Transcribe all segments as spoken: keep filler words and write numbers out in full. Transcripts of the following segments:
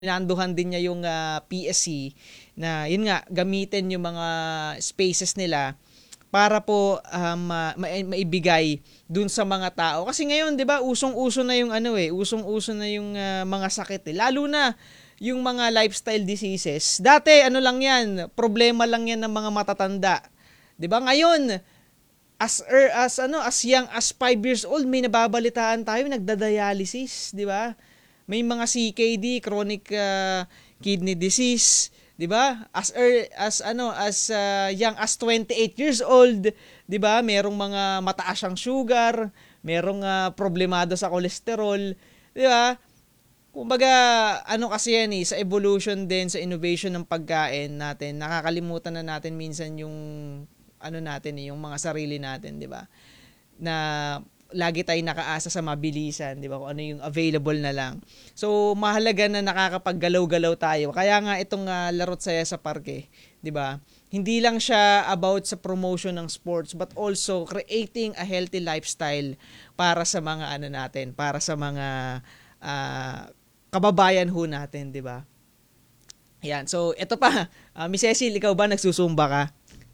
Pinanduhan din niya yung uh, P S C na yun nga gamitin yung mga spaces nila para po um, ma- ma- maibigay dun sa mga tao. Kasi ngayon, 'di ba, usong-uso na yung ano eh, usong-uso na yung uh, mga sakit eh. Lalo na yung mga lifestyle diseases. Dati ano lang 'yan, problema lang 'yan ng mga matatanda. 'Di ba? Ngayon, as er, as ano, as young as five years old, may nababalitaan tayo nagda-dialysis, 'di ba? May mga C K D, chronic uh, kidney disease, 'di ba? As er, as ano, as uh, young as twenty-eight years old, 'di ba? Merong mga mataas ang sugar, merong uh, problemado sa kolesterol, 'di ba? Kumbaga, ano kasi yan eh, sa evolution din, sa innovation ng pagkain natin, nakakalimutan na natin minsan yung ano natin eh, yung mga sarili natin, 'di ba? Na lagi tayong nakaasa sa mabilisan, 'di ba? Kung ano yung available na lang. So, mahalaga na nakakapaggalaw-galaw tayo. Kaya nga itong uh, Laro't Saya sa Parke, 'di ba? Hindi lang siya about sa promotion ng sports but also creating a healthy lifestyle para sa mga ano natin, para sa mga uh, kababayan ho natin, 'di ba? Yan. So, ito pa, uh, Miss Cecil, ikaw ba nagsusumba ka?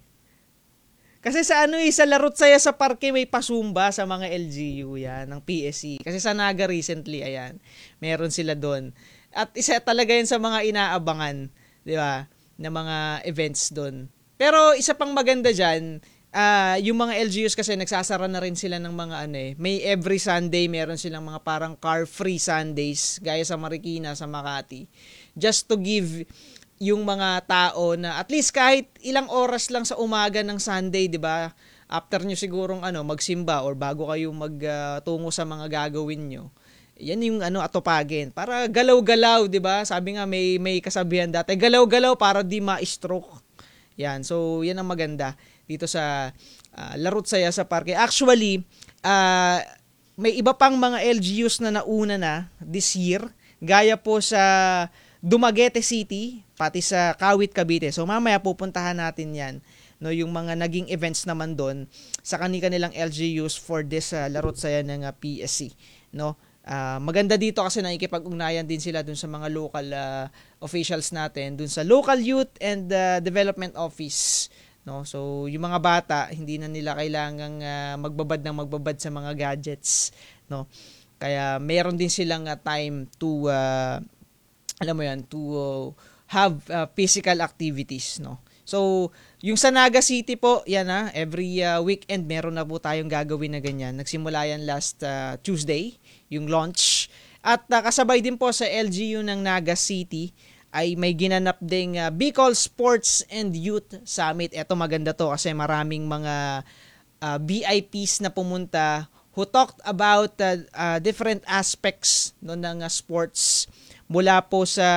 Kasi sa ano eh, sa Laro't Saya sa Parke may pasumba sa mga L G U yan, ng P S C. Kasi sa Naga recently, ayan, meron sila doon. At isa talaga yan sa mga inaabangan, di ba, na mga events doon. Pero isa pang maganda dyan, uh, yung mga L G Us kasi nagsasara na rin sila ng mga ano eh. May every Sunday, meron silang mga parang car-free Sundays, gaya sa Marikina, sa Makati. Just to give yung mga tao na at least kahit ilang oras lang sa umaga ng Sunday, 'di ba? After nyo sigurong ano, magsimba or bago kayo magtungo uh, sa mga gagawin nyo. Yan yung ano atupagin para galaw-galaw, 'di ba? Sabi nga may may kasabihan dati, galaw-galaw para di ma-stroke. Yan. So, yan ang maganda dito sa uh, Laro't Saya sa Parke. Actually, uh, may iba pang mga L G Us na nauna na this year, gaya po sa Dumaguete City, pati sa Kawit, Cavite. So mamaya pupuntahan natin 'yan, no, yung mga naging events naman doon sa kani-kanilang L G Us for this uh, Laro't Saya ng uh, P S C, no. Uh, maganda dito kasi nakikipag-ugnayan din sila dun sa mga local uh, officials natin, dun sa Local Youth and uh, Development Office, no. So yung mga bata, hindi na nila kailangang uh, magbabad ng magbabad sa mga gadgets, no. Kaya meron din silang uh, time to uh, alam mo yan, to uh, have uh, physical activities, no. So, yung sa Naga City po, yan ha, every uh, weekend meron na po tayong gagawin na ganyan. Nagsimula yan last uh, Tuesday, yung launch. At uh, kasabay din po sa L G U ng Naga City ay may ginanap ding uh, Bicol Sports and Youth Summit. Ito maganda to kasi maraming mga uh, V I Ps na pumunta who talked about uh, uh, different aspects, no, ng uh, sports, mula po sa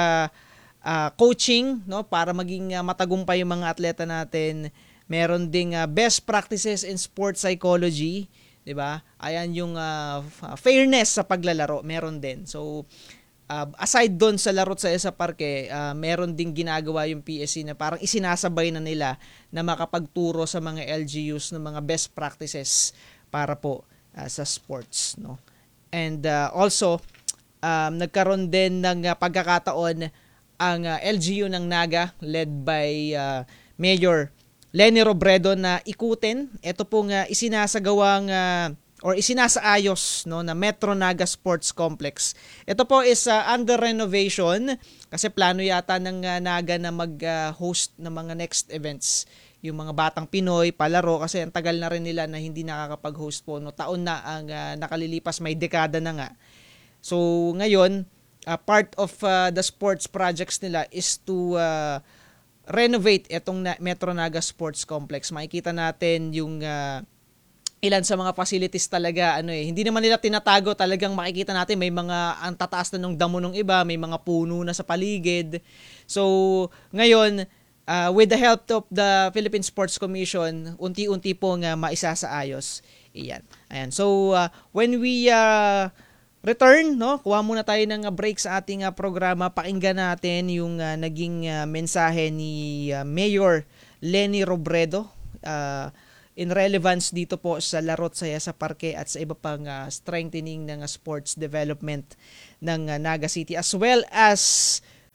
uh, coaching, no, para maging uh, matagumpay yung mga atleta natin. Meron ding uh, best practices in sports psychology, 'di ba? Ayan yung uh, fairness sa paglalaro, meron din. So uh, aside doon sa Laro't Saya sa Parke, uh, meron ding ginagawa yung P S C na parang isinasabay na nila na makapagturo sa mga L G Us ng mga best practices para po uh, sa sports, no. And uh, also Um, nagkaroon din ng uh, pagkakataon ang uh, L G U ng Naga led by uh, Mayor Leni Robredo na ikutin ito pong uh, isinasagawang uh, or isinasaayos, no, na Metro Naga Sports Complex. Ito po is uh, under renovation kasi plano yata ng uh, Naga na mag-host uh, ng mga next events. Yung mga Batang Pinoy, palaro, kasi ang tagal na rin nila na hindi nakakapag-host po. No? Taon na ang uh, nakalilipas, may dekada na nga. So, ngayon, uh, part of uh, the sports projects nila is to uh, renovate itong na- Metro Naga Sports Complex. Makikita natin yung uh, ilan sa mga facilities talaga, ano eh, hindi naman nila tinatago, talagang makikita natin may mga ang tataas na ng damo ng iba, may mga puno na sa paligid. So, ngayon, uh, with the help of the Philippine Sports Commission, unti-unti pong uh, maisasaayos. Iyan. Ayan. So, uh, when we uh, return, no? Kuha muna tayo ng break sa ating uh, programa. Pakinggan natin yung uh, naging uh, mensahe ni uh, Mayor Leni Robredo uh, in relevance dito po sa Laro't Saya sa Parke at sa iba pang uh, strengthening ng uh, sports development ng uh, Naga City, as well as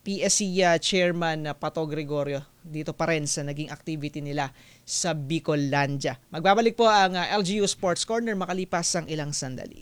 P S C uh, Chairman uh, Pato Gregorio dito pa rin sa naging activity nila sa Bicollandia. Magbabalik po ang uh, L G U Sports Corner makalipas ang ilang sandali.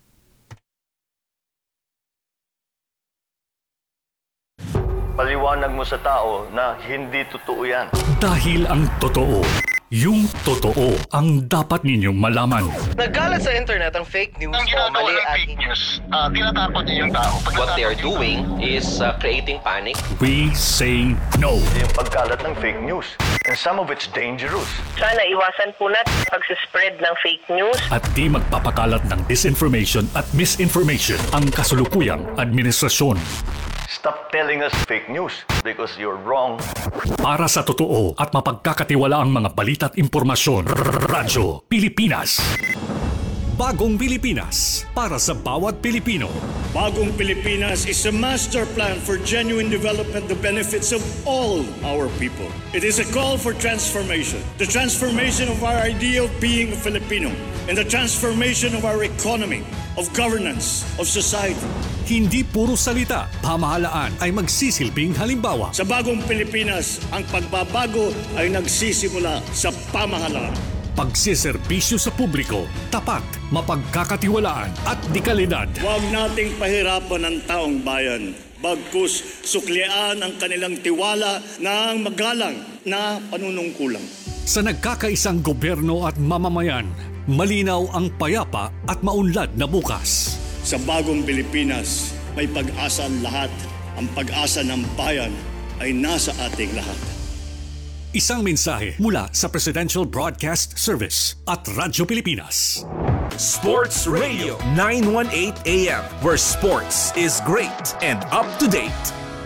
Paliwanag mo sa tao na hindi totoo yan. Dahil ang totoo, yung totoo ang dapat ninyong malaman. Nagkalat sa internet ang fake news Ang o ginagawa mali ng at fake news, uh, tinatakot niyo yung tao. Pag What they are natatakot doing is uh, creating panic. We say no. Yung pagkalat ng fake news. And some of it's dangerous. Sana iwasan po natin pag-spread ng fake news. At di magpapakalat ng disinformation at misinformation ang kasulukuyang administrasyon. Stop telling us fake news because you're wrong. Para sa totoo at mapagkakatiwalaang mga balita at impormasyon, Radyo Pilipinas. Bagong Pilipinas para sa bawat Pilipino. Bagong Pilipinas is a master plan for genuine development, the benefits of all our people. It is a call for transformation. The transformation of our idea of being a Filipino and the transformation of our economy, of governance, of society. Hindi puro salita, pamahalaan ay magsisilbing halimbawa. Sa Bagong Pilipinas, ang pagbabago ay nagsisimula sa pamahalaan. Pagsiservisyo sa publiko, tapat, mapagkakatiwalaan at dekalidad. Huwag nating pahirapan ang taong bayan. Bagkus suklian ang kanilang tiwala ng magalang na panunungkulang. Sa nagkakaisang gobyerno at mamamayan, malinaw ang payapa at maunlad na bukas. Sa Bagong Pilipinas, may pag-asa ang lahat. Ang pag-asa ng bayan ay nasa ating lahat. Isang mensahe mula sa Presidential Broadcast Service at Radyo Pilipinas. Sports Radio nine eighteen A M, where sports is great and up to date.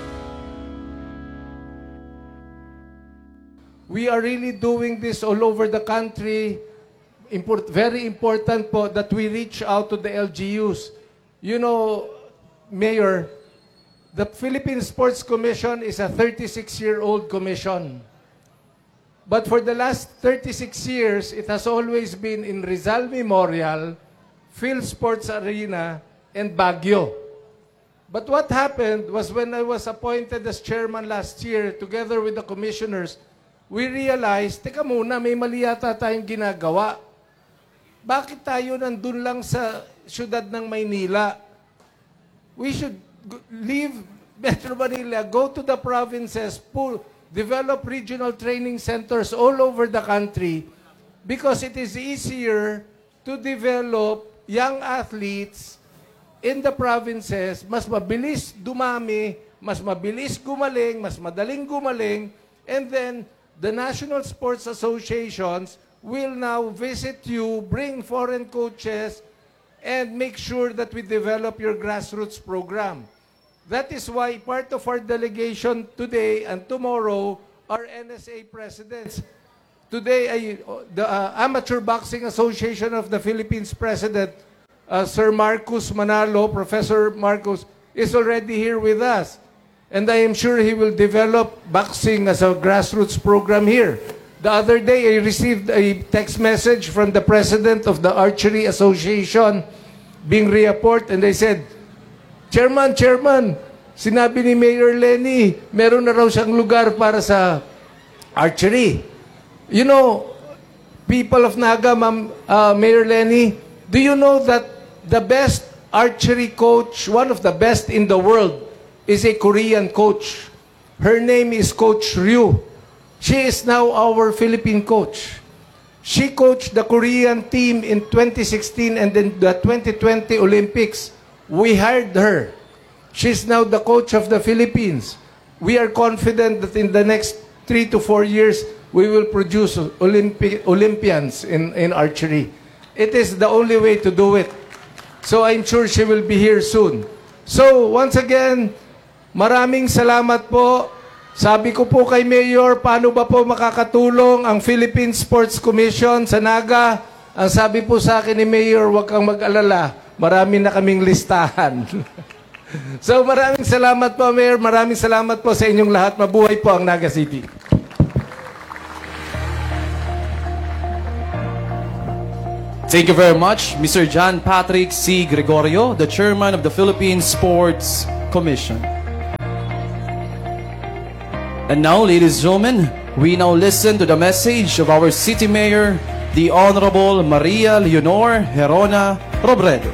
We are really doing this all over the country. Import, very important po that we reach out to the L G Us. You know, Mayor, the Philippine Sports Commission is a thirty-six-year-old commission. But for the last thirty-six years, it has always been in Rizal Memorial, Phil Sports Arena, and Baguio. But what happened was when I was appointed as chairman last year, together with the commissioners, we realized, teka muna, may mali yata tayong ginagawa. Bakit tayo nandun lang sa syudad ng Maynila? We should leave Metro Manila, go to the provinces, pull, develop regional training centers all over the country because it is easier to develop young athletes in the provinces. Mas mabilis dumami, mas mabilis gumaling, mas madaling gumaling, and then the national sports associations will now visit you, bring foreign coaches, and make sure that we develop your grassroots program. That is why part of our delegation today and tomorrow are N S A presidents. Today, I, the uh, Amateur Boxing Association of the Philippines president, uh, Sir Marcus Manalo, Professor Marcus, is already here with us. And I am sure he will develop boxing as a grassroots program here. The other day, I received a text message from the president of the Archery Association, Bing Riaport, and they said, Chairman, Chairman, sinabi ni Mayor Lenny, meron na raw siyang lugar para sa archery. You know, people of Naga, Ma'am, uh, Mayor Lenny, do you know that the best archery coach, one of the best in the world, is a Korean coach? Her name is Coach Ryu. She is now our Philippine coach. She coached the Korean team in twenty sixteen and then the twenty twenty Olympics. We hired her. She's now the coach of the Philippines. We are confident that in the next three to four years, we will produce Olympi- Olympians in, in archery. It is the only way to do it. So I'm sure she will be here soon. So once again, maraming salamat po. Sabi ko po kay Mayor, paano ba po makakatulong ang Philippine Sports Commission sa Naga? Ang sabi po sa akin ni Mayor, huwag kang mag-alala. Marami na kaming listahan. So maraming salamat po, Mayor. Maraming salamat po sa inyong lahat. Mabuhay po ang Naga City. Thank you very much, Mister John Patrick C. Gregorio, the Chairman of the Philippine Sports Commission. And now, ladies and gentlemen, we now listen to the message of our City Mayor, the Honorable Maria Leonor Herona Robredo.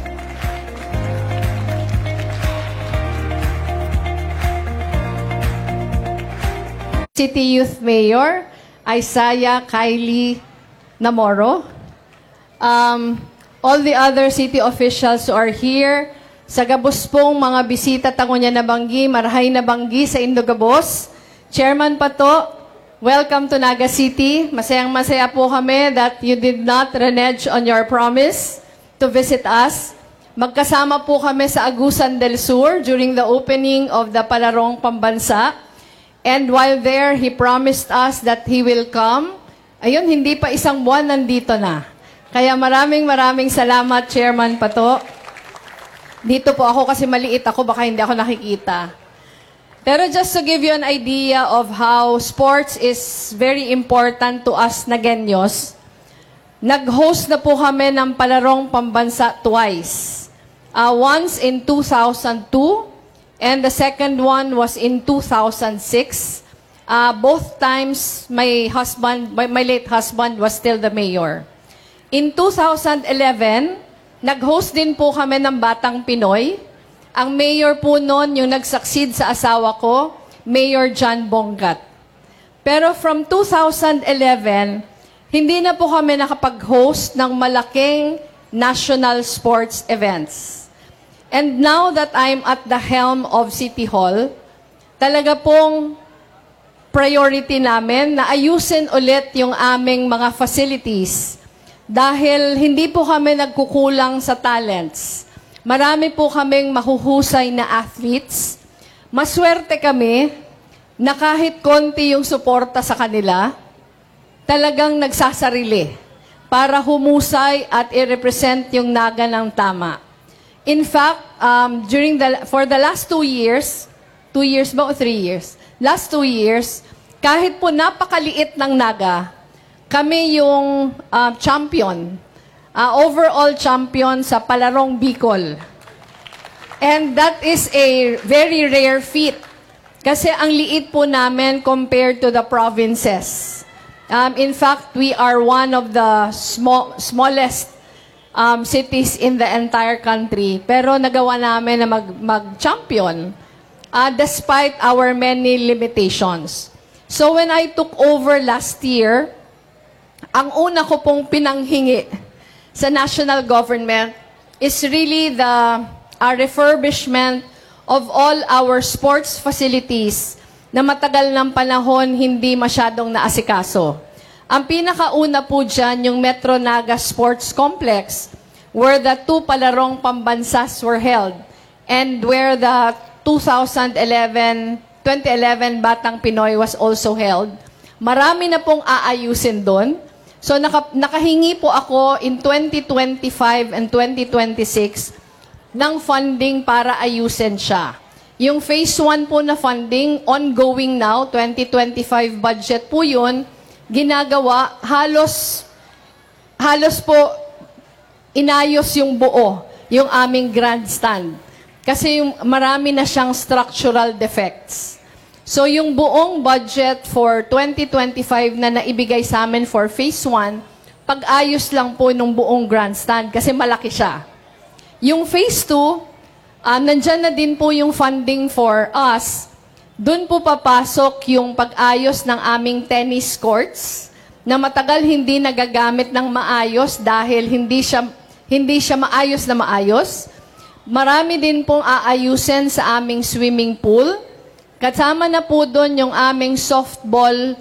City Youth Mayor Isaiah Kylie Namoro, um, all the other city officials who are here, sa gabos pong mga bisita tango niya nabanggi, marahay nabanggi sa Indogabos, Chairman Pato, welcome to Naga City. Masayang masaya po kami that you did not renege on your promise to visit us. Magkasama po kami sa Agusan del Sur during the opening of the Palarong Pambansa. And while there, he promised us that he will come. Ayun, hindi pa isang buwan nandito na. Kaya maraming maraming salamat, Chairman Pato. Dito po ako kasi maliit ako, baka hindi ako nakikita. Pero just to give you an idea of how sports is very important to us Nagueños, nag-host na po kami ng Palarong Pambansa twice. Uh, once in two thousand two, and the second one was in two thousand six. Uh, both times, my husband, my, my late husband was still the mayor. In two thousand eleven, nag-host din po kami ng Batang Pinoy. Ang mayor po noon, yung nag-succeed sa asawa ko, Mayor John Bongat. Pero from two thousand eleven, hindi na po kami nakapag-host ng malaking national sports events. And now that I'm at the helm of City Hall, talaga pong priority namin na ayusin ulit yung aming mga facilities dahil hindi po kami nagkukulang sa talents. Marami po kaming mahuhusay na athletes. Maswerte kami na kahit konti yung suporta sa kanila, talagang nagsasarili para humusay at i-represent yung Naga ng tama. In fact, um, during the, for the last two years, two years ba o three years? Last two years, kahit po napakaliit ng Naga, kami yung uh, champion, uh, overall champion sa Palarong Bicol. And that is a very rare feat. Kasi ang liit po namin compared to the provinces. Um, in fact, we are one of the small, smallest um, cities in the entire country. Pero nagawa namin na mag, mag-champion uh, despite our many limitations. So when I took over last year, ang una ko pong pinanghingi sa national government is really the uh, refurbishment of all our sports facilities na matagal ng panahon hindi masyadong naasikaso. Ang pinakauna po dyan, yung Metro Naga Sports Complex, where the two Palarong Pambansas were held, and where the two thousand eleven, twenty eleven Batang Pinoy was also held. Marami na pong aayusin doon. So naka, nakahingi po ako in twenty twenty-five and twenty twenty-six ng funding para ayusin siya. Yung phase one po na funding, ongoing now, twenty twenty-five budget po yun, ginagawa, halos, halos po inayos yung buo, yung aming grandstand. Kasi yung marami na siyang structural defects. So yung buong budget for twenty twenty-five na naibigay sa amin for phase one, pag-ayos lang po nung buong grandstand kasi malaki siya. Yung phase two, uh, nandyan na din po yung funding for us. Doon po papasok yung pag-ayos ng aming tennis courts na matagal hindi nagagamit ng maayos dahil hindi siya, hindi siya maayos na maayos. Marami din pong aayusin sa aming swimming pool. Kasama na po doon yung aming softball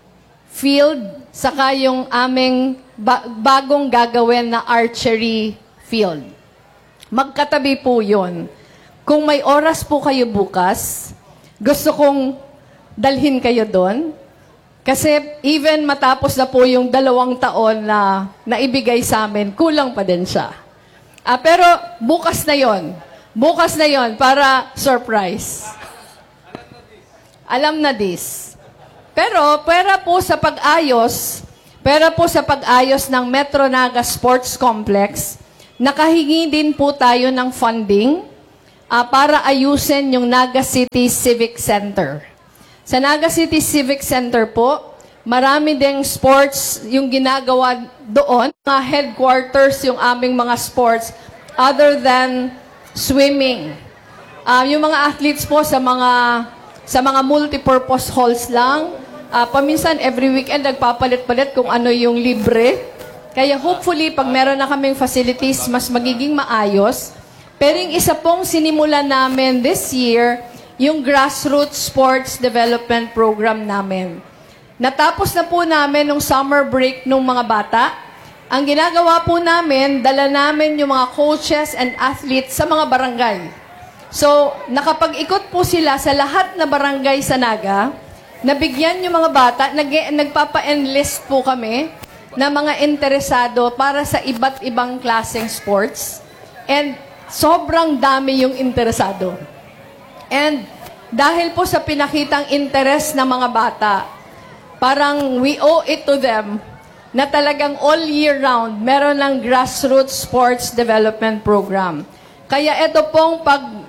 field, saka yung aming ba- bagong gagawin na archery field. Magkatabi po yun. Kung may oras po kayo bukas, gusto kong dalhin kayo doon. Kasi even matapos na po yung dalawang taon na naibigay sa amin, kulang pa din siya. Ah, pero bukas na yon. Bukas na yon para surprise. Alam na this. Pero, pera po sa pag-ayos, pera po sa pag-ayos ng Metro Naga Sports Complex, nakahingi din po tayo ng funding uh, para ayusin yung Naga City Civic Center. Sa Naga City Civic Center po, marami ding sports yung ginagawa doon. Mga headquarters yung aming mga sports other than swimming. Uh, yung mga athletes po sa mga sa mga multipurpose halls lang. Uh, paminsan, every weekend, nagpapalit-palit kung ano yung libre. Kaya hopefully, pag meron na kaming facilities, mas magiging maayos. Pero yung isa pong sinimulan namin this year, yung grassroots sports development program namin. Natapos na po namin nung summer break ng mga bata. Ang ginagawa po namin, dala namin yung mga coaches and athletes sa mga barangay. So, nakapag-ikot po sila sa lahat na barangay sa Naga, nabigyan yung mga bata, nag nagpapa-enlist po kami na mga interesado para sa iba't ibang klaseng sports. And sobrang dami yung interesado. And dahil po sa pinakitang interest ng mga bata, parang we owe it to them na talagang all year round, meron ng grassroots sports development program. Kaya ito pong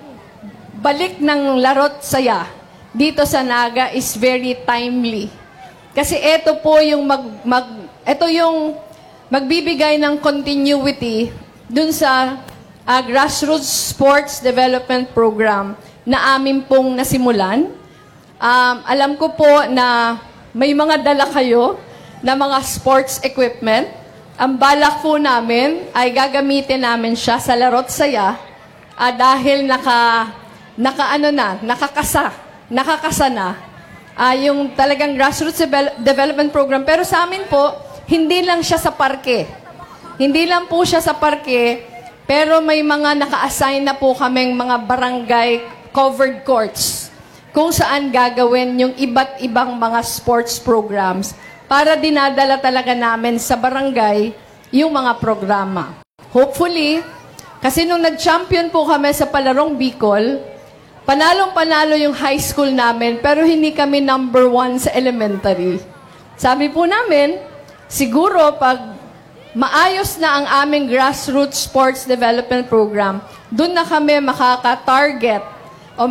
pagbalik ng Larot Saya dito sa Naga is very timely. Kasi ito po yung mag, mag ito yung magbibigay ng continuity dun sa uh, grassroots sports development program na amin pong nasimulan. Um, alam ko po na may mga dala kayo na mga sports equipment. Ang balak po namin ay gagamitin namin siya sa Larot Saya uh, dahil naka, naka ano na, nakakasa, nakakasa na uh, yung talagang grassroots development program. Pero sa amin po, hindi lang siya sa parke. Hindi lang po siya sa parke, pero may mga naka-assign na po kaming mga barangay covered courts kung saan gagawin yung iba't ibang mga sports programs para dinadala talaga namin sa barangay yung mga programa. Hopefully, kasi nung nag-champion po kami sa Palarong Bicol, panalong-panalo yung high school namin, pero hindi kami number one sa elementary. Sabi po namin, siguro pag maayos na ang aming grassroots sports development program, doon na kami makaka-target o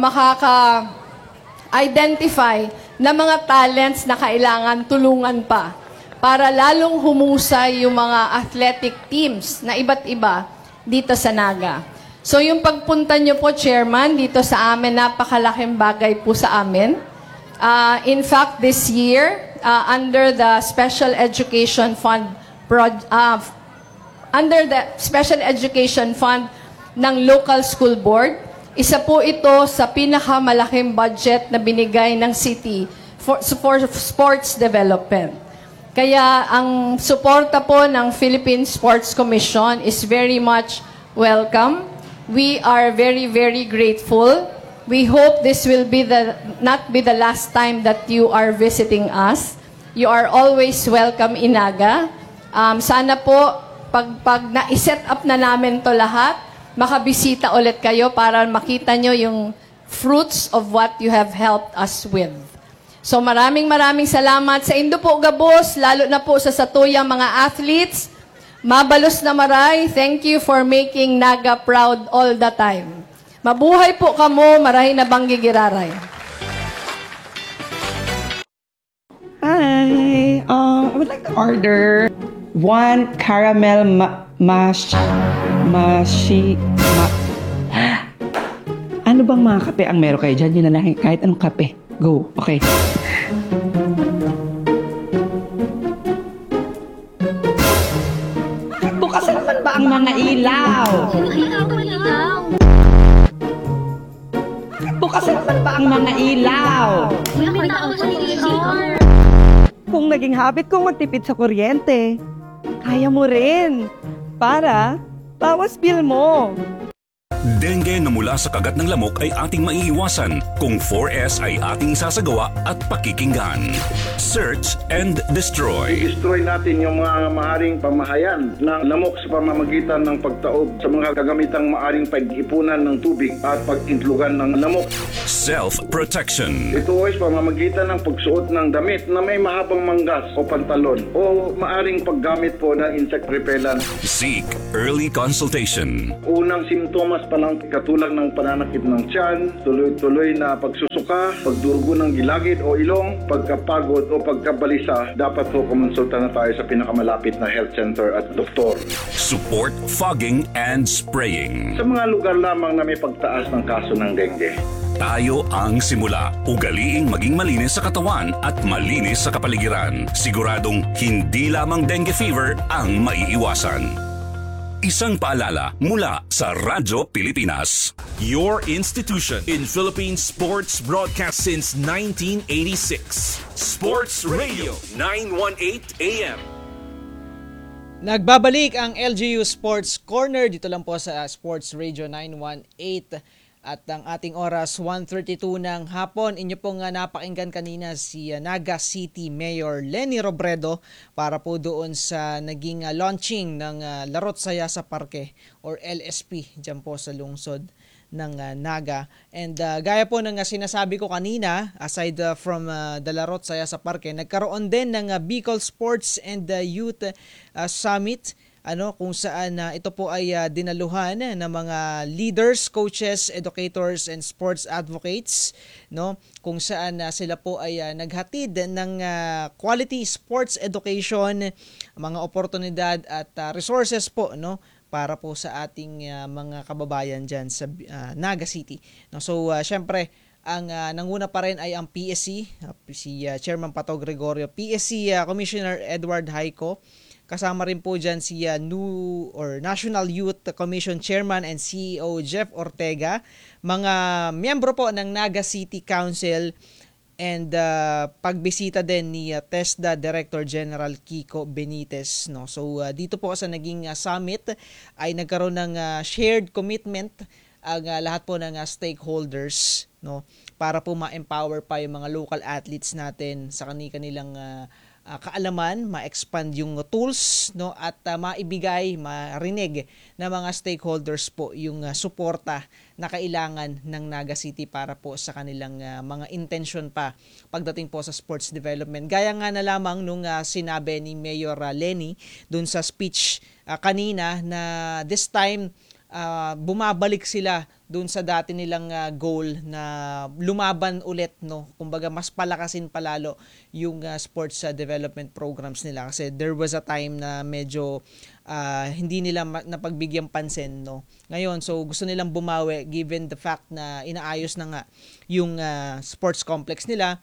makaka-identify na mga talents na kailangan tulungan pa para lalong humusay yung mga athletic teams na iba't iba dito sa Naga. So yung pagpunta nyo po, Chairman, dito sa amin, napakalaking bagay po sa amin. Uh, in fact, this year, uh, under the Special Education Fund, pro- uh, under the Special Education Fund ng local school board, isa po ito sa pinakamalaking budget na binigay ng city for, for sports development. Kaya ang suporta po ng Philippine Sports Commission is very much welcome. We are very, very grateful. We hope this will be the not be the last time that you are visiting us. You are always welcome in Naga. Um, sana po, pag, pag na-set up na namin to lahat, makabisita ulit kayo para makita nyo yung fruits of what you have helped us with. So maraming maraming salamat sa Indo po, Gabos, lalo na po sa satuyang mga athletes. Mabalos na maray, thank you for making Naga proud all the time. Mabuhay po kamo, maray na banggigiraray. Hi, um, I would like to order one caramel ma mash mashi ma ano bang mga kape ang meron kayo dyan? Yun na lang, kahit anong kape. Go, okay. Bukas naman ba ang mga ilaw? Bukas naman ba ang mga ilaw? Kung naging habit kong magtipid sa kuryente, kaya mo rin. Para bawas bill mo. Dengue na mula sa kagat ng lamok ay ating maiiwasan kung four S ay ating isasagawa at pakikinggan. Search and destroy. Destroy natin yung mga maaring pamahayan ng lamok sa pamamagitan ng pagtaob sa mga kagamitang maaring pag-ipunan ng tubig at pag-intlugan ng lamok. Self-protection. Ito ay pamamagitan ng pagsuot ng damit na may mahabang manggas o pantalon o maaring paggamit po ng insect repellent. Seek early consultation. Unang simptomas pa lang katulad ng pananakit ng tiyan, tuloy-tuloy na pagsusuka, pagdurugo ng gilagid o ilong, pagkapagod o pagkabalisa, dapat po kumonsulta na tayo sa pinakamalapit na health center at doktor. Support fogging and spraying. Sa mga lugar lamang na may pagtaas ng kaso ng dengue. Tayo ang simula. Ugaliing maging malinis sa katawan at malinis sa kapaligiran. Siguradong hindi lamang dengue fever ang maiiwasan. Isang paalala mula sa Radyo Pilipinas. Your institution in Philippine sports broadcast since nineteen eighty-six. Sports Radio nine eighteen A M. Nagbabalik ang L G U Sports Corner dito lang po sa Sports Radio nine eighteen. At ang ating oras, one thirty-two ng hapon. Inyo pong uh, napakinggan kanina si uh, Naga City Mayor Leni Robredo para po doon sa naging uh, launching ng uh, Larot Saya sa Parke or L S P dyan po sa lungsod ng uh, Naga. And uh, gaya po ng uh, sinasabi ko kanina, aside uh, from uh, the Larot Saya sa Parke, nagkaroon din ng uh, Bicol Sports and uh, Youth uh, Summit, ano kung saan uh, ito po ay uh, dinaluhan ng mga leaders, coaches, educators and sports advocates, no, kung saan uh, sila po ay uh, naghatid ng uh, quality sports education, mga oportunidad at uh, resources po, no, para po sa ating uh, mga kababayan diyan sa uh, Naga City, no. So uh, syempre ang uh, nanguna pa rin ay ang P S C, uh, si uh, Chairman Pato Gregorio, P S C uh, Commissioner Edward Hayco. Kasama rin po dyan si uh, new or National Youth Commission Chairman and C E O Jeff Ortega, mga miyembro po ng Naga City Council, and uh, pagbisita din ni uh, TESDA Director General Kiko Benitez, no. So uh, dito po sa naging uh, summit ay nagkaroon ng uh, shared commitment ang uh, lahat po ng uh, stakeholders, no, para po ma-empower pa yung mga local athletes natin sa kani-kanilang uh, Uh, kaalaman, ma-expand yung tools, no, at uh, maibigay, marinig ng mga stakeholders po yung uh, suporta na kailangan ng Naga City para po sa kanilang uh, mga intention pa pagdating po sa sports development. Gaya nga na lamang nung uh, sinabi ni Mayor uh, Leni dun sa speech uh, kanina na this time uh, bumabalik sila doon sa dati nilang uh, goal na lumaban ulit, no. Kumbaga mas palakasin palalo yung uh, sports uh, development programs nila kasi there was a time na medyo uh, hindi nila ma- napagbigyan pansin, no. Ngayon, so gusto nilang bumawi given the fact na inaayos na nga yung uh, sports complex nila.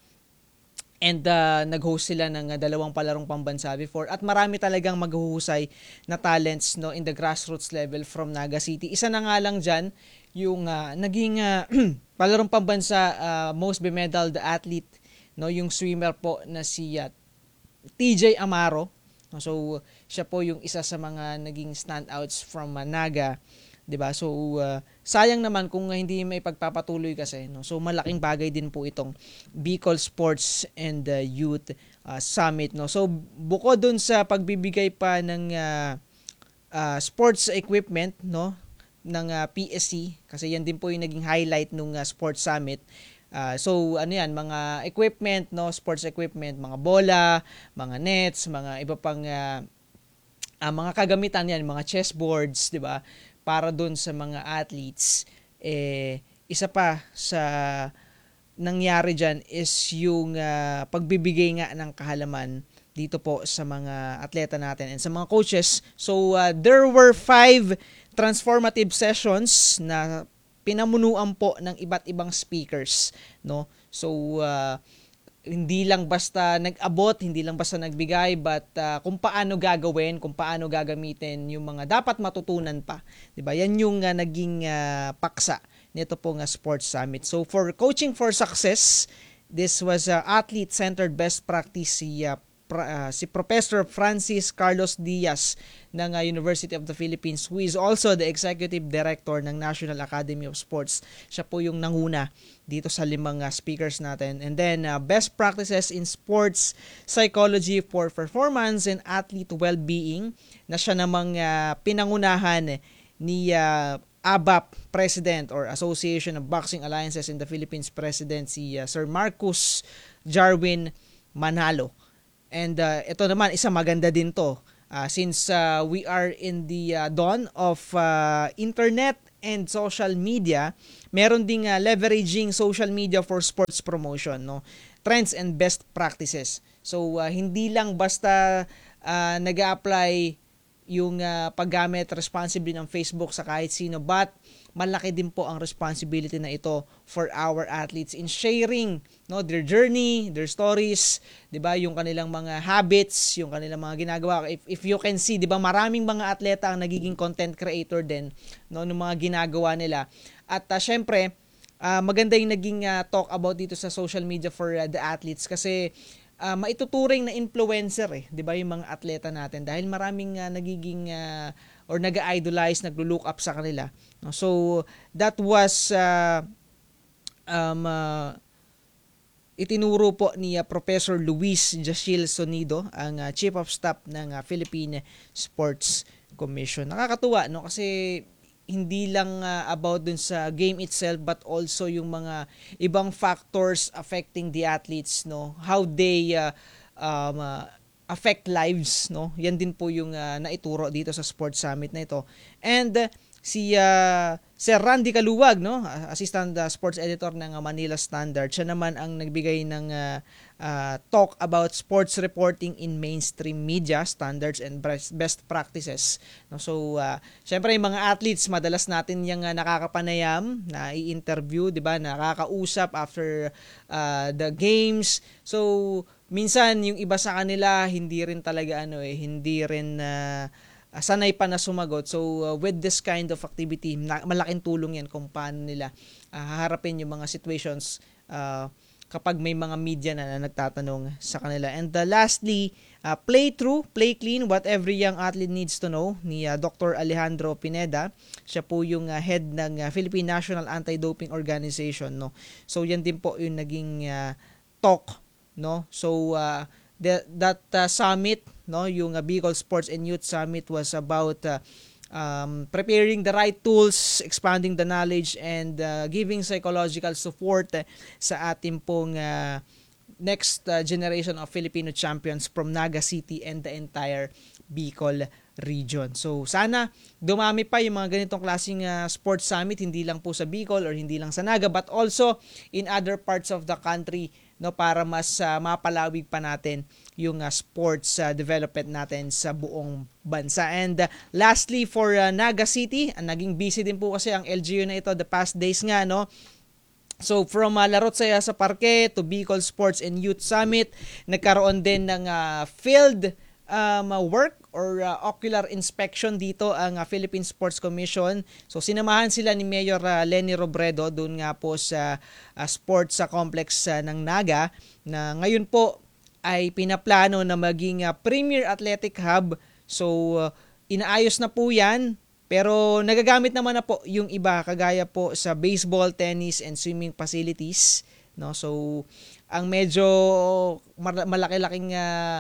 And uh, nag-host sila ng uh, dalawang palarong pambansa before at marami talagang maghuhusay na talents, no, in the grassroots level from Naga City. Isa na nga lang dyan yung uh, naging uh, palarong pambansa uh, most bemedaled athlete, no, yung swimmer po na si uh, T J Amaro. So siya po yung isa sa mga naging standouts from uh, Naga. 'Di ba? So uh, sayang naman kung uh, hindi may pagpapatuloy kasi, no. So malaking bagay din po itong Bicol Sports and uh, Youth uh, Summit, no. So bukod dun sa pagbibigay pa ng uh, uh, sports equipment, no, ng uh, P S C kasi yan din po yung naging highlight nung uh, sports summit. Uh, so ano yan, mga equipment, no, sports equipment, mga bola, mga nets, mga iba pang uh, uh, mga kagamitan yan, mga chessboards, 'di ba? Para doon sa mga athletes. Eh, isa pa sa nangyari dyan is yung uh, pagbibigay nga ng kahalaman dito po sa mga atleta natin and sa mga coaches. So, uh, there were five transformative sessions na pinamunuan po ng iba't ibang speakers, no? So, uh, hindi lang basta nag-abot, hindi lang basta nagbigay, but uh, kung paano gagawin, kung paano gagamitin yung mga dapat matutunan pa. 'Di ba? Yan yung uh, naging uh, paksa nito pong uh, Sports Summit. So for Coaching for Success, this was uh, athlete-centered best practice si uh, pra, uh, si Professor Francis Carlos Diaz ng uh, University of the Philippines, who is also the Executive Director ng National Academy of Sports. Siya po yung nanguna dito sa limang uh, speakers natin. And then, uh, best practices in sports psychology for performance and athlete well-being na siya namang uh, pinangunahan ni uh, A B A P President or Association of Boxing Alliances in the Philippines President, si uh, Sir Marcus Jarwin Manalo. And uh, ito naman, isa maganda din to. Uh, since uh, we are in the uh, dawn of uh, internet and social media, meron ding uh, leveraging social media for sports promotion, no? Trends and best practices. So uh, hindi lang basta uh, nag-a-apply yung uh, paggamit responsibly ng Facebook sa kahit sino, but malaki din po ang responsibility na ito for our athletes in sharing, no, their journey, their stories, 'di ba, yung kanilang mga habits, yung kanilang mga ginagawa. If if you can see, 'di ba, maraming mga atleta ang nagiging content creator din, no, ng mga ginagawa nila. At uh, syempre, uh, maganda yung naging uh, talk about dito sa social media for uh, the athletes kasi uh, maituturing na influencer eh, 'di ba, yung mga atleta natin dahil maraming uh, nagiging uh, or nag-idolize, naglo-look up sa kanila. So that was uh, um uh, itinuro po ni uh, Professor Luis Jachil Sonido, ang uh, Chief of Staff ng uh, Philippine Sports Commission. Nakakatuwa, no, kasi hindi lang uh, about dun sa game itself but also yung mga ibang factors affecting the athletes, no, how they uh, um, uh, affect lives, no. Yan din po yung uh, naituro dito sa Sports Summit na ito. And uh, si uh, Sir Randy Kaluwag, no, Assistant uh, Sports Editor ng uh, Manila Standard, siya naman ang nagbigay ng uh, uh, talk about sports reporting in mainstream media, standards and best practices. No, so uh, syempre yung mga athletes, madalas natin yung uh, nakakapanayam, na i-interview, 'di ba, nakakausap after uh, the games. So minsan yung iba sa kanila hindi rin talaga ano eh, hindi rin uh, sanay pa na sumagot. So uh, with this kind of activity, na, malaking tulong yan kung paano nila uh, haharapin yung mga situations uh, kapag may mga media na, na nagtatanong sa kanila. And uh, lastly, uh, play true, play clean, what every young athlete needs to know, ni uh, Doctor Alejandro Pineda. Siya po yung uh, head ng uh, Philippine National Anti-Doping Organization, no. So yan din po yung naging uh, talk, no. So uh, the, that uh, summit, no, yung uh, Bicol Sports and Youth Summit was about uh, um, preparing the right tools, expanding the knowledge, and uh, giving psychological support uh, sa ating pong uh, next uh, generation of Filipino champions from Naga City and the entire Bicol region. So sana dumami pa yung mga ganitong klaseng uh, sports summit, hindi lang po sa Bicol or hindi lang sa Naga, but also in other parts of the country, no, para mas uh, mapalawig pa natin yung uh, sports uh, development natin sa buong bansa. And uh, lastly, for uh, Naga City, uh, naging busy din po kasi ang L G U na ito the past days nga, no. So from uh, Larot Saya sa Parque to Bicol Sports and Youth Summit, nagkaroon din ng uh, field um, work or uh, ocular inspection dito ang uh, Philippine Sports Commission. So sinamahan sila ni Mayor uh, Lenny Robredo doon nga po sa uh, sports uh, complex uh, ng Naga, na ngayon po ay pinaplano na maging uh, Premier Athletic Hub. So uh, inaayos na po yan, pero nagagamit naman na po yung iba, kagaya po sa baseball, tennis and swimming facilities, no. So ang medyo malaki-laking uh,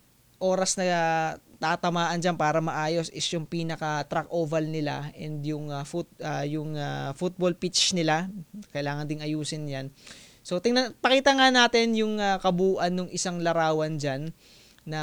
oras na uh, tatamaan dyan para maayos is yung pinaka track oval nila and yung uh, foot uh, yung uh, football pitch nila. Kailangan ding ayusin yan. So tingnan, pakita nga natin yung uh, kabuuan ng isang larawan dyan na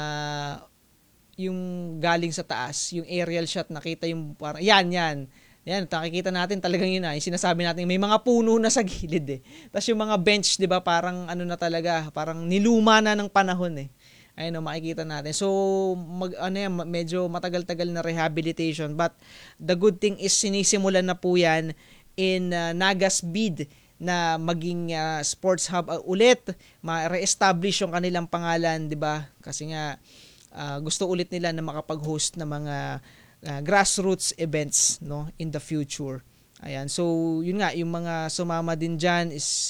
yung galing sa taas, yung aerial shot, nakita yung parang yan yan. Yan, nakikita natin talagang yun na. Yung sinasabi natin, may mga puno na sa gilid eh. Tapos yung mga bench, 'di ba, parang ano na talaga, parang niluma na ng panahon eh. Ayun, no, makikita natin. So, mag, ano yan, medyo matagal-tagal na rehabilitation. But the good thing is sinisimulan na po yan in uh, Nagas bid na maging uh, sports hub uh, ulit. Ma-re-establish yung kanilang pangalan, di ba? Kasi nga, uh, gusto ulit nila na makapag-host ng mga uh, grassroots events, no, in the future. Ayan. So, yun nga, yung mga sumama din dyan is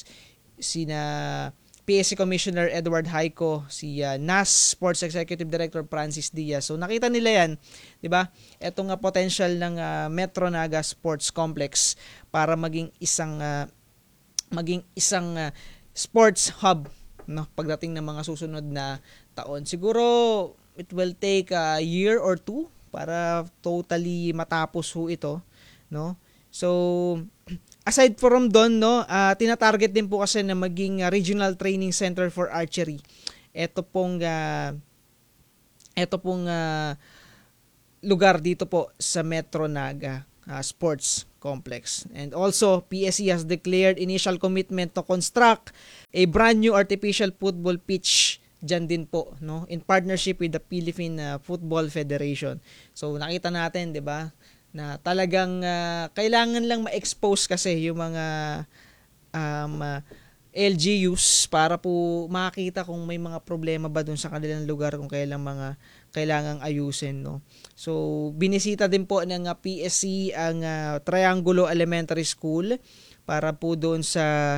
sina P S C Commissioner Edward Haico, si uh, N A S Sports Executive Director Francis Diaz. So nakita nila yan, 'di ba? Etong uh, potential ng uh, Metro Naga Sports Complex para maging isang uh, maging isang uh, sports hub, no, pagdating ng mga susunod na taon. Siguro it will take a year or two para totally matapos ho ito, no? So, aside from doon, no, uh, tinatarget din po kasi na maging uh, regional training center for archery. Ito pong uh, ito pong uh, lugar dito po sa Metro Naga uh, Sports Complex. And also, P S E has declared initial commitment to construct a brand new artificial football pitch dyan din po, no, in partnership with the Philippine uh, Football Federation. So nakita natin, 'di ba, na talagang uh, kailangan lang ma-expose kasi yung mga um, uh, L G Us para po makita kung may mga problema ba dun sa kanilang lugar, kung kailang mga kailangang ayusin, no. So binisita din po ng uh, P S C ang uh, Triangulo Elementary School para po doon sa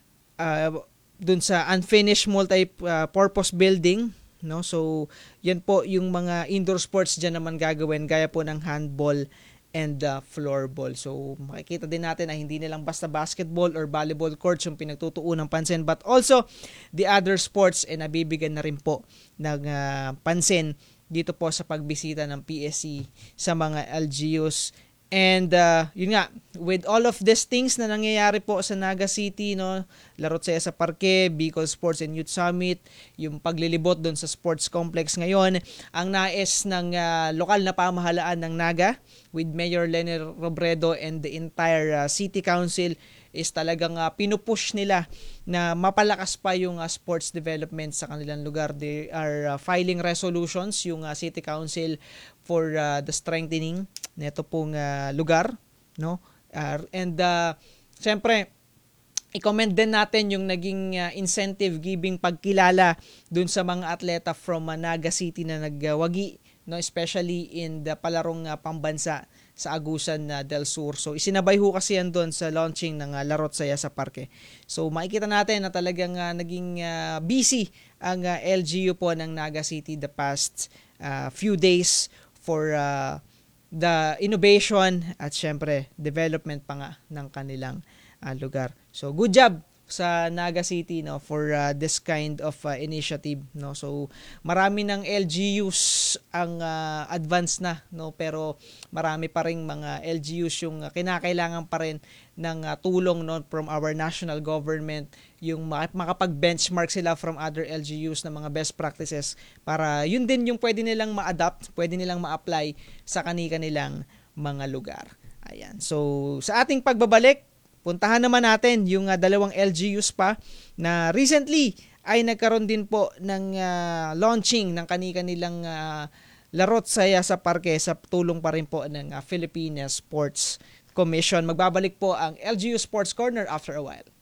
uh, doon sa unfinished multi-purpose building, no. So yan po yung mga indoor sports diyan naman gagawin, gaya po ng handball and uh, floorball. So makikita din natin na hindi nilang basta basketball or volleyball courts yung pinagtutuunan ng pansin, but also the other sports ay eh, nabibigyan na rin po ng uh, pansin dito po sa pagbisita ng P S C sa mga L G Us. And uh, yun nga, with all of these things na nangyayari po sa Naga City, no, Larot Saya sa Parke, Bicol Sports and Youth Summit, yung paglilibot doon sa sports complex ngayon, ang nais ng uh, lokal na pamahalaan ng Naga with Mayor Lenny Robredo and the entire uh, City Council is talagang uh, pinupush nila na mapalakas pa yung uh, sports development sa kanilang lugar. They are uh, filing resolutions, yung uh, City Council, for uh, the strengthening nito pong uh, lugar, no? Uh, and uh, siyempre, i-comment din natin yung naging uh, incentive giving pagkilala dun sa mga atleta from uh, Naga City na nagwagi, no, especially in the palarong uh, pambansa sa Agusan uh, del Sur. So isinabay ho kasi yan doon sa launching ng uh, Larot Saya sa Parke. So makikita natin na talagang uh, naging uh, busy ang uh, L G U po ng Naga City the past uh, few days for uh, the innovation at syempre development pa nga ng kanilang uh, lugar. So good job sa Naga City, no, for uh, this kind of uh, initiative, no. So marami ng L G Us ang uh, advance na, no, pero marami pa ring mga L G Us yung uh, kinakailangan pa rin ng uh, tulong, no, from our national government, yung makapag-benchmark sila from other L G Us na mga best practices para yun din yung pwede nilang ma-adapt, pwede nilang ma-apply sa kani-kanilang mga lugar. Ayan. So sa ating pagbabalik, puntahan naman natin yung uh, dalawang L G Us pa na recently ay nagkaroon din po ng uh, launching ng kani-kanilang uh, Larot Saya sa Parke sa tulong pa rin po ng uh, Philippine Sports Commission. Magbabalik po ang L G U Sports Corner after a while.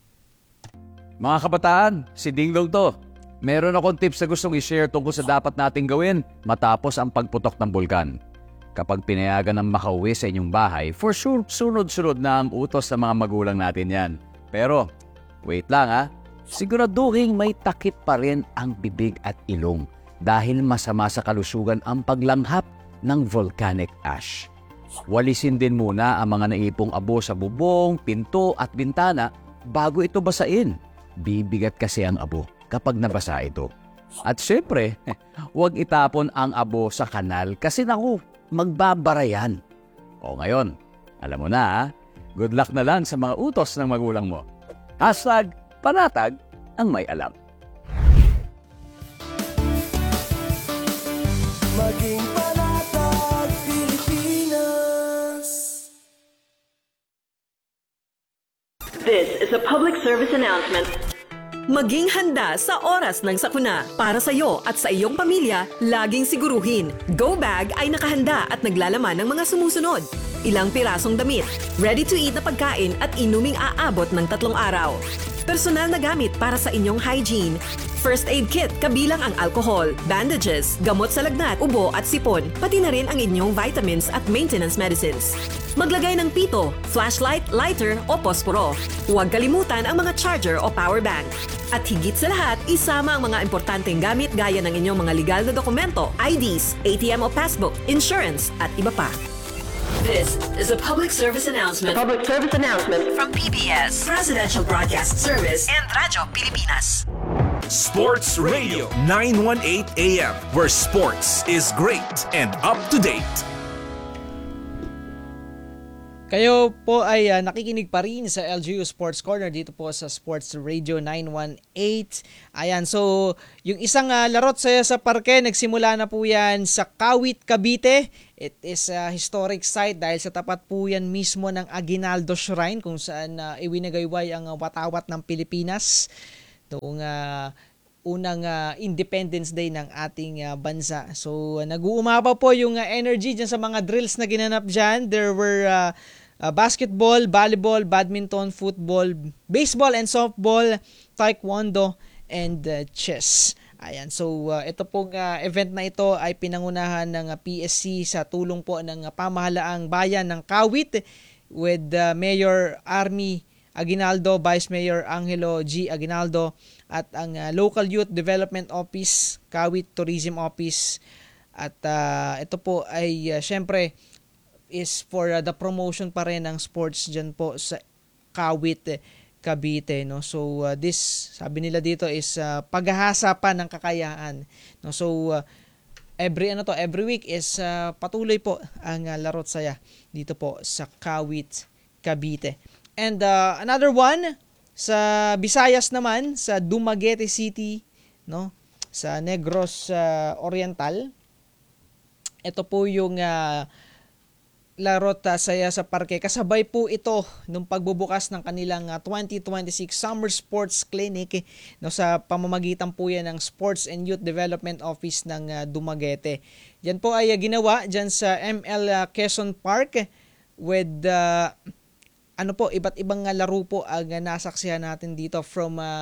Mga kabataan, si Dinglong to. Meron akong tips na gustong i-share tungkol sa dapat nating gawin matapos ang pagputok ng bulkan. Kapag pinayagan ng makauwi sa inyong bahay, for sure, sunod-sunod na ang utos sa mga magulang natin yan. Pero, wait lang ha, siguraduhin may takip pa rin ang bibig at ilong dahil masama sa kalusugan ang paglanghap ng volcanic ash. Walisin din muna ang mga naipong abo sa bubong, pinto at bintana bago ito basain. Bibigat kasi ang abo kapag nabasa ito. At syempre, huwag itapon ang abo sa kanal kasi naku, magbabara yan. O ngayon, alam mo na ha? Good luck na lang sa mga utos ng magulang mo. Hashtag panatag ang may alam. Maging panatag Pilipinas. This is a public service announcement. Maging handa sa oras ng sakuna. Para sa iyo at sa iyong pamilya, laging siguruhin. Go Bag ay nakahanda at naglalaman ng mga sumusunod. Ilang pirasong damit, ready-to-eat na pagkain at inuming aabot ng tatlong araw. Personal na gamit para sa inyong hygiene. First aid kit kabilang ang alcohol, bandages, gamot sa lagnat, ubo at sipon, pati na rin ang inyong vitamins at maintenance medicines. Maglagay ng pito, flashlight, lighter o posporo. Huwag kalimutan ang mga charger o power bank. At higit sa lahat, isama ang mga importanteng gamit gaya ng inyong mga legal na dokumento, I Ds, A T M o passbook, insurance at iba pa. This is a public service announcement. A public service announcement from P B S, Presidential Broadcast Service, and Radyo Pilipinas. Sports Radio nine eighteen A M, where sports is great and up to date. Kayo po ay uh, nakikinig pa rin sa L G U Sports Corner dito po sa Sports Radio nine one eight. Ayan, so yung isang uh, larot saya sa parke, nagsimula na po yan sa Kawit, Cavite. It is a historic site dahil sa tapat po yan mismo ng Aguinaldo Shrine kung saan uh, iwinagayway ang uh, watawat ng Pilipinas noong uh, unang uh, Independence Day ng ating uh, bansa. So uh, nag-uumapaw po yung uh, energy dyan sa mga drills na ginanap dyan. There were uh, uh, basketball, volleyball, badminton, football, baseball and softball, taekwondo, and uh, chess. Ayan, so uh, ito pong uh, event na ito ay pinangunahan ng uh, P S C sa tulong po ng uh, pamahalaang bayan ng Kawit with uh, Mayor Army Aguinaldo, Vice Mayor Angelo G. Aguinaldo, at ang uh, Local Youth Development Office, Kawit Tourism Office. At uh, ito po ay uh, syempre is for uh, the promotion pa rin ng sports dyan po sa Kawit, Cavite. No? So uh, this, sabi nila dito, is uh, paghahasa pa ng kakayahan. No? So uh, every ano to, every week is uh, patuloy po ang uh, larot saya dito po sa Kawit, Cavite. And uh, another one sa Visayas naman, sa Dumaguete City, no, sa Negros uh, Oriental. Ito po yung uh, larot uh, saya sa parke. Kasabay po ito nung pagbubukas ng kanilang uh, twenty twenty-six Summer Sports Clinic, no, sa pamamagitan po yan ng Sports and Youth Development Office ng uh, Dumaguete. Yan po ay uh, ginawa dyan sa M L uh, Quezon Park with uh, ano po, iba't ibang uh, laro po ang uh, nasaksihan natin dito from uh,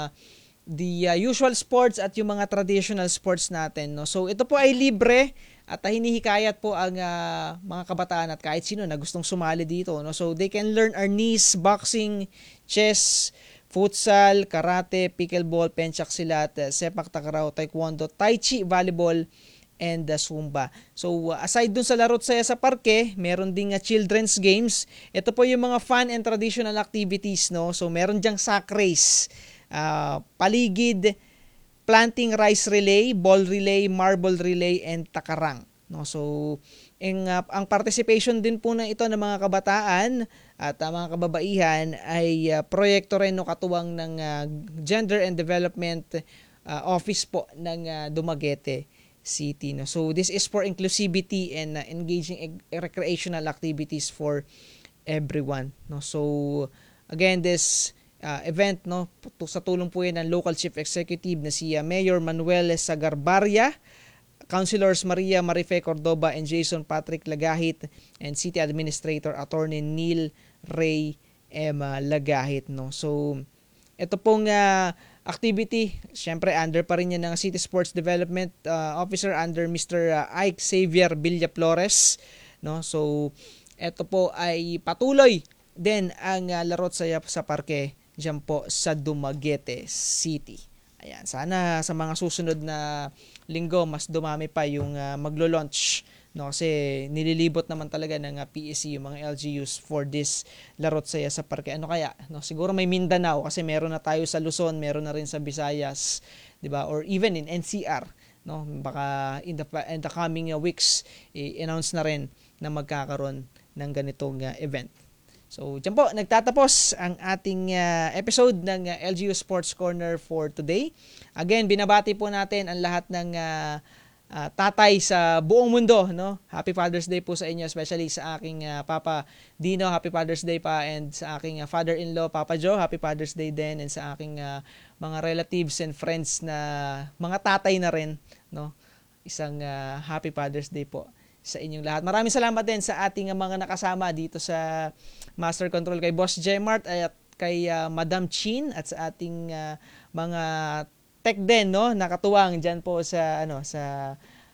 the uh, usual sports at yung mga traditional sports natin. No? So ito po ay libre at uh, hinihikayat po ang uh, mga kabataan at kahit sino na gustong sumali dito. No? So they can learn arnis, boxing, chess, futsal, karate, pickleball, pencak silat, uh, sepak takraw, taekwondo, tai chi, volleyball, and uh, Zumba. So uh, aside dun sa larot saya sa parke, meron ding uh, children's games. Ito po yung mga fun and traditional activities, no. So meron diyang sack race, uh, paligid, planting rice relay, ball relay, marble relay, and takarang. No, so ang uh, ang participation din po na ito ng mga kabataan at uh, mga kababaihan ay uh, proyekto rin no katuwang ng uh, Gender and Development uh, Office po ng uh, Dumaguete City. No? So this is for inclusivity and uh, engaging eg- recreational activities for everyone. No? So again, this uh, event, no, sa tulong po yan ng local chief executive na si uh, Mayor Manuel Sagarbarria, Councilors Maria Marife Cordoba and Jason Patrick Lagahit, and City Administrator Attorney Neil Ray M. Lagahit. No? So ito pong uh, activity, syempre under pa rin yan ng City Sports Development uh, Officer under Mister Uh, Ike Xavier Villaflores, no? So ito po ay patuloy din ang uh, larot saya sa parke diyan po sa Dumaguete City. Ayan, sana sa mga susunod na linggo mas dumami pa yung uh, maglo-launch, no, kasi nililibot naman talaga ng uh, P S C yung mga L G Us for this larot saya sa parke. Ano kaya, no, siguro may Mindanao kasi meron na tayo sa Luzon, meron na rin sa Visayas, 'di ba? Or even in N C R, no, baka in the in the coming uh, weeks i-announce na rin na magkakaroon ng ganitong uh, event. So, diyan po nagtatapos ang ating uh, episode ng uh, L G U Sports Corner for today. Again, binabati po natin ang lahat ng uh, uh, tatay sa buong mundo, no? Happy Father's Day po sa inyo, especially sa aking uh, Papa Dino, Happy Father's Day pa, and sa aking uh, father-in-law Papa Joe, Happy Father's Day din, and sa aking uh, mga relatives and friends na mga tatay na rin, no? Isang uh, Happy Father's Day po sa inyong lahat. Maraming salamat din sa ating uh, mga nakasama dito sa Master Control, kay Boss Jmart at kay uh, Madam Chin, at sa ating uh, mga tech din, no, nakatuwang diyan po sa ano sa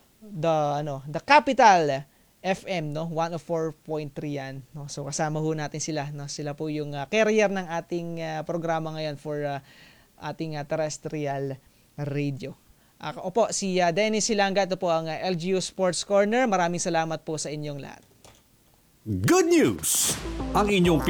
the ano the Capital F M, no, one oh four point three yan, no. So kasama ho natin sila, no. Sila po yung uh, carrier ng ating uh, programa ngayon for uh, ating uh, terrestrial radio. Uh, opo, si uh, Dennis Silanga, ito po ang uh, L G U Sports Corner. Maraming salamat po sa inyong lahat. Good news! Ang inyong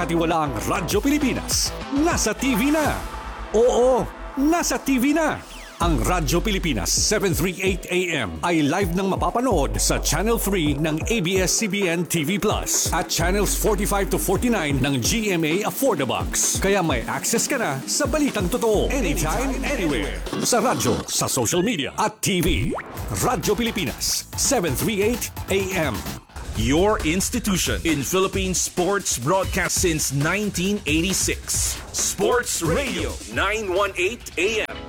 pinagkakatiwalaang Radyo Pilipinas nasa T V na. Oo, nasa T V na. Ang Radyo Pilipinas seven thirty-eight A M ay live nang mapapanood sa Channel three ng A B S C B N T V Plus at Channels forty-five to forty-nine ng G M A Affordabox. Kaya may access ka na sa balitang totoo anytime, anywhere. Sa radyo, sa social media at T V. Radyo Pilipinas seven thirty-eight A M. Your institution in Philippine sports broadcast since nineteen eighty-six. Sports Radio nine eighteen A M.